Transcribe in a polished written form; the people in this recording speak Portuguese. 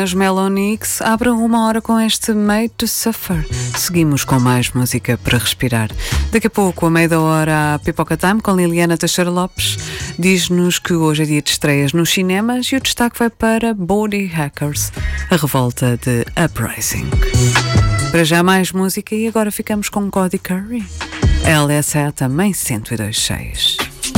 nas Melonix. Abra uma hora com este Made to Suffer. Seguimos com mais música para respirar. Daqui a pouco, a meia da hora, a Pipoca Time com Liliana Teixeira Lopes. Diz-nos que hoje é dia de estreias nos cinemas e o destaque vai para Body Hackers, a revolta de Uprising. Para já mais música e agora ficamos com Cody Curry. LSA também 102.6.